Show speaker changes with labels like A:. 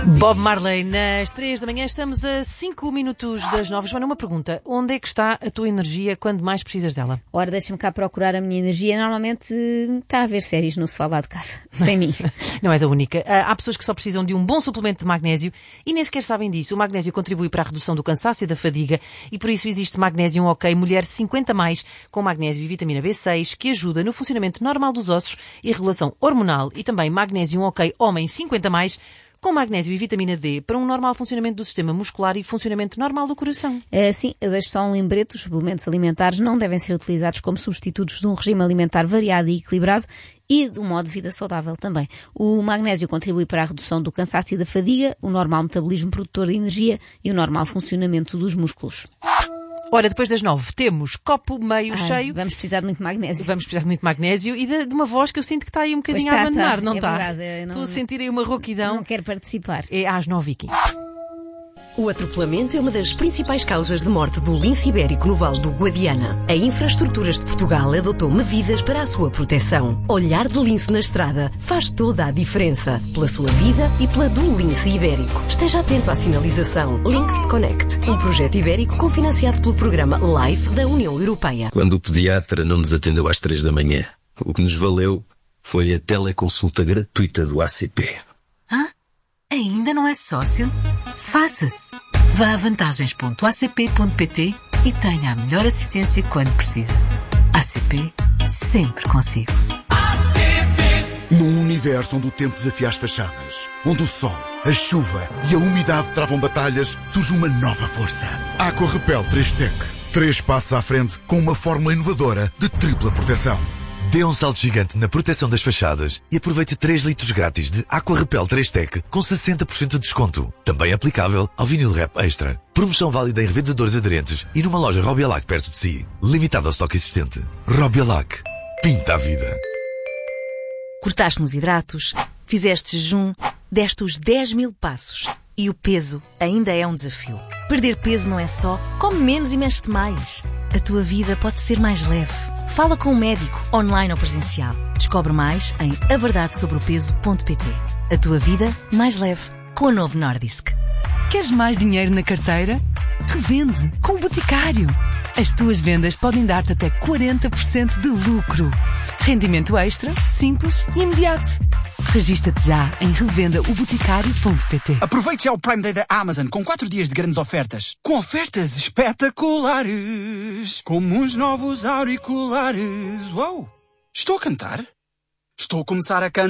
A: Bob Marley, nas 3 da manhã, estamos a 5 minutos das 9. Joana, uma pergunta. Onde é que está a tua energia quando mais precisas dela?
B: Ora, deixa-me cá procurar a minha energia. Normalmente está a ver séries no sofá lá de casa, sem mim.
A: Não és a única. Há pessoas que só precisam de um bom suplemento de magnésio e nem sequer sabem disso. O magnésio contribui para a redução do cansaço e da fadiga e por isso existe Magnésio OK Mulher 50+, com magnésio e vitamina B6, que ajuda no funcionamento normal dos ossos e regulação hormonal, e também Magnésio OK Homem 50+, com magnésio e vitamina D para um normal funcionamento do sistema muscular e funcionamento normal do coração.
B: Sim, eu deixo só um lembrete. Os suplementos alimentares não devem ser utilizados como substitutos de um regime alimentar variado e equilibrado e de um modo de vida saudável também. O magnésio contribui para a redução do cansaço e da fadiga, o normal metabolismo produtor de energia e o normal funcionamento dos músculos.
A: Ora, depois das 9 temos copo meio cheio.
B: Vamos precisar de muito magnésio.
A: Vamos precisar de muito magnésio e de uma voz que eu sinto que está aí um bocadinho a abandonar, não está? Estou a sentir aí uma rouquidão.
B: Não quero participar.
A: É às 9h15.
C: O atropelamento é uma das principais causas de morte do lince ibérico no Vale do Guadiana. A Infraestruturas de Portugal adotou medidas para a sua proteção. Olhar de lince na estrada faz toda a diferença. Pela sua vida e pela do lince ibérico. Esteja atento à sinalização. Links Connect, um projeto ibérico cofinanciado pelo programa LIFE da União Europeia.
D: Quando o pediatra não nos atendeu às 3 da manhã, o que nos valeu foi a teleconsulta gratuita do ACP.
E: Hã? Ainda não é sócio? Faça-se! Vá a vantagens.acp.pt e tenha a melhor assistência quando precisa. ACP, sempre consigo.
F: Num universo onde o tempo desafia as fachadas, onde o sol, a chuva e a umidade travam batalhas, surge uma nova força. Aqua Repel 3-Tech. 3 passos à frente com uma fórmula inovadora de tripla proteção.
G: Dê um salto gigante na proteção das fachadas e aproveite 3 litros grátis de Aqua Repel 3-Tech com 60% de desconto. Também aplicável ao vinil Rep Extra. Promoção válida em revendedores aderentes e numa loja Robialac perto de si. Limitado ao estoque existente. Robialac. Pinta a vida.
H: Cortaste nos hidratos, fizeste jejum, deste os 10.000 passos. E o peso ainda é um desafio. Perder peso não é só come menos e mexe-te mais. A tua vida pode ser mais leve. Fala com um médico, online ou presencial. Descobre mais em averdadesobreopeso.pt. A tua vida mais leve com o novo Nordisk.
I: Queres mais dinheiro na carteira? Revende com o Boticário. As tuas vendas podem dar-te até 40% de lucro. Rendimento extra, simples e imediato. Regista-te já em revendaoboticário.pt.
J: Aproveite já o Prime Day da Amazon com 4 dias de grandes ofertas. Com ofertas espetaculares, como os novos auriculares. Uou! Estou a cantar? Estou a começar a cantar.